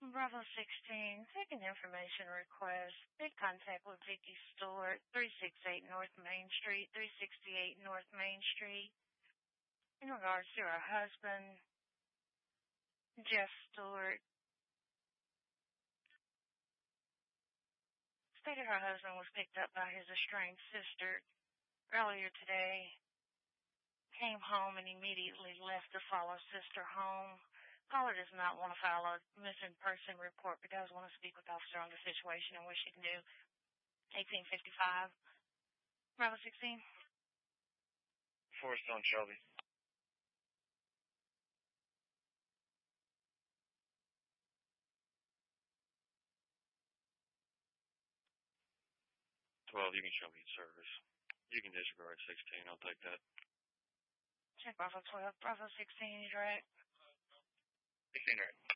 Bravo 16, second information request. Big contact with Vicky Stewart, 368 North Main Street, 368 North Main Street. In regards to her husband, Jeff Stewart, stated her husband was picked up by his estranged sister earlier today, came home and immediately left to follow sister home. Caller does not want to file a missing person report, but does want to speak with officer on the situation and what she can do. 1855. Bravo 16. Forest on Shelby. Well, you can show me service. You can disregard 16. I'll take that. Check Bravo 12. Bravo 16 is right. 16 right.